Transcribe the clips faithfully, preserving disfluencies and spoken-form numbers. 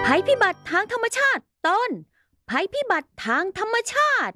ภัยพิบัติทางธรรมชาติตอนภัยพิบัติทางธรรมชาติ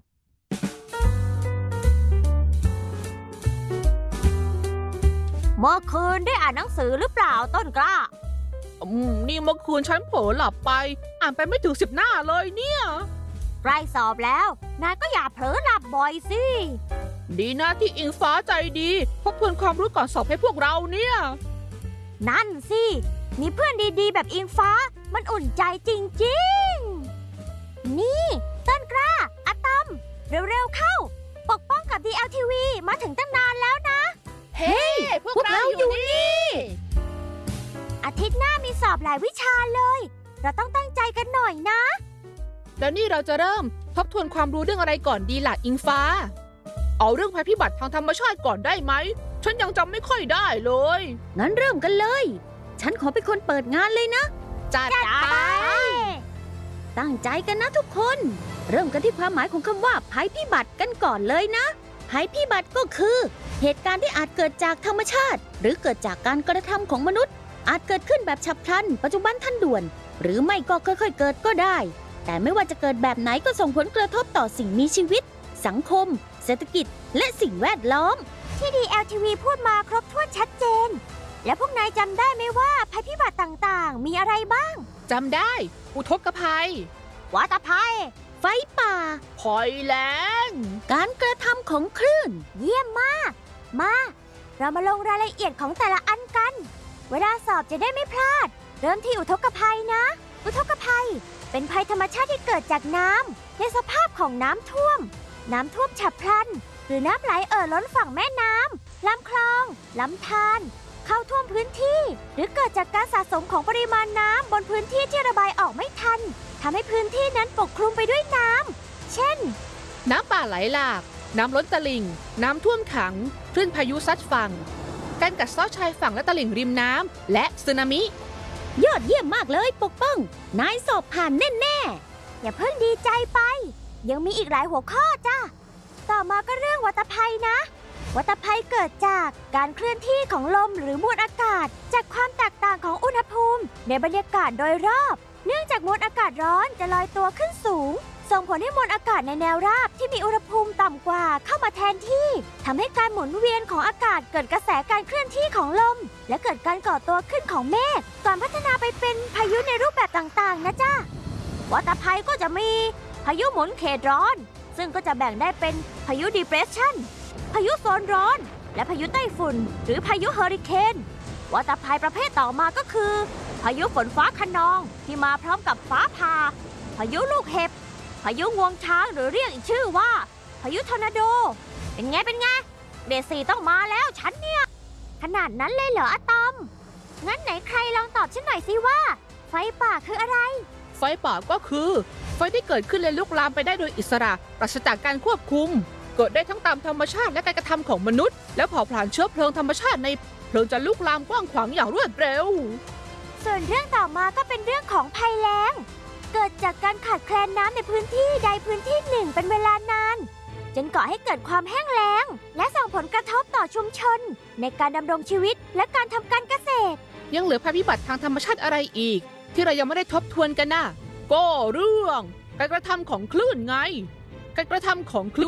เมื่อคืนได้อ่านหนังสือหรือเปล่าต้นกล้าอืมนี่เมื่อคืนฉันเผลอหลับไปอ่านไปไม่ถึงสิบหน้าเลยเนี่ยใกล้สอบแล้วนายก็อย่าเผลอหลับบ่อยสิดีนะที่อิงฟ้าใจดีทบทวนความรู้ก่อนสอบให้พวกเราเนี่ยนั่นสิมีเพื่อนดีๆแบบอิงฟ้ามันอุ่นใจจริงๆนี่ต้นกล้าอะตอมเร็วๆเข้าปกป้องกับ ดี แอล ที วี มาถึงตั้งนานแล้วนะเฮ้ hey, พวกเราอยู่นี่อาทิตย์หน้ามีสอบหลายวิชาเลยเราต้องตั้งใจกันหน่อยนะแล้วนี่เราจะเริ่มทบทวนความรู้เรื่องอะไรก่อนดีล่ะอิงฟ้าเอาเรื่องภัยพิบัติทางธรรมชาติก่อนได้ไหมฉันยังจำไม่ค่อยได้เลยงั้นเริ่มกันเลยฉันขอเป็นคนเปิดงานเลยนะจัดไปตั้งใจกันนะทุกคนเริ่มกันที่ความหมายของคำว่าภัยพิบัติกันก่อนเลยนะภัยพิบัติก็คือเหตุการณ์ที่อาจเกิดจากธรรมชาติหรือเกิดจากการกระทำของมนุษย์อาจเกิดขึ้นแบบฉับพลันปัจจุบันทันด่วนหรือไม่ก็ค่อยๆเกิดก็ได้แต่ไม่ว่าจะเกิดแบบไหนก็ส่งผลกระทบต่อสิ่งมีชีวิตสังคมเศรษฐกิจและสิ่งแวดล้อมที่ ดี แอล ที วี พูดมาครบถ้วนชัดเจนและพวกนายจำได้ไหมว่าภัยพิบัติต่างๆมีอะไรบ้างจำได้อุทกภัยวัฏภัยไฟป่าภัยแล้งการกระทำของคลื่นเยี่ยมมากมาเรามาลงรายละเอียดของแต่ละอันกันเวลาสอบจะได้ไม่พลาดเริ่มที่อุทกภัยนะอุทกภัยเป็นภัยธรรมชาติที่เกิดจากน้ำในสภาพของน้ำท่วมน้ำท่วมฉับพลันหรือน้ำไหลเอ่อล้นฝั่งแม่น้ำลำคลองลำธารเข้าท่วมพื้นที่หรือเกิดจากการสะสมของปริมาณน้ำบนพื้นที่ที่ระบายออกไม่ทันทำให้พื้นที่นั้นปกคลุมไปด้วยน้ำเช่นน้ำป่าไหลหลากน้ำล้นตลิ่งน้ำท่วมขังคลื่นพายุซัดฝั่งการกัดเซาะชายฝั่งและตลิ่งริมน้ำและสึนามิยอดเยี่ยมมากเลยปกป้องนายสอบผ่านแน่ๆอย่าเพิ่งดีใจไปยังมีอีกหลายหัวข้อจ้ะต่อมาก็เรื่องวัฏภัยนะวัฏภัยเกิดจากการเคลื่อนที่ของลมหรือมวลอากาศจากความแตกต่างของอุณหภูมิในบรรยากาศโดยรอบเนื่องจากมวลอากาศร้อนจะลอยตัวขึ้นสูงส่งผลให้มวลอากาศในแนวราบที่มีอุณหภูมิต่ำกว่าเข้ามาแทนที่ทำให้การหมุนเวียนของอากาศเกิดกระแสการเคลื่อนที่ของลมและเกิดการก่อตัวขึ้นของเมฆก่อนพัฒนาไปเป็นพายุในรูปแบบต่างๆนะจ๊ะวัฏภัยก็จะมีพายุหมุนเขตร้อนซึ่งก็จะแบ่งได้เป็นพายุ depression พายุโซนร้อนและพายุไต้ฝุ่นหรือพายุเฮอริเคนวัฏภัยประเภทต่อมาก็คือพายุฝนฟ้าคะนองที่มาพร้อมกับฟ้าผ่าพายุลูกเห็บพายุงวงช้างหรือเรียกอีกชื่อว่าพายุทอร์นาโดเป็นไงเป็นไงเดซี่ต้องมาแล้วฉันเนี่ยขนาดนั้นเลยเหรออะตอมงั้นไหนใครลองตอบฉันหน่อยสิว่าไฟป่าคืออะไรไฟป่าก็คือไฟที่เกิดขึ้นและลุกลามไปได้โดยอิสระปราศจากการควบคุมเกิดได้ทั้งตามธรรมชาติและการกระทำของมนุษย์และเผาผลาญเชื้อเพลิงธรรมชาติในเพลิงจะลุกลามกว้างขวางอย่างรวดเร็วส่วนเรื่องต่อมาก็เป็นเรื่องของภัยแล้งเกิดจากการขาดแคลนน้ำในพื้นที่ใดพื้นที่หนึ่งเป็นเวลานานจนก่อให้เกิดความแห้งแล้งและส่งผลกระทบต่อชุมชนในการดำรงชีวิตและการทำการเกษตรยังเหลือภัยพิบัติทางธรรมชาติอะไรอีกที่เรายังไม่ได้ทบทวนกันน่ะก็เรื่องการกระทำของคลื่นไงการกระทำของคลื่น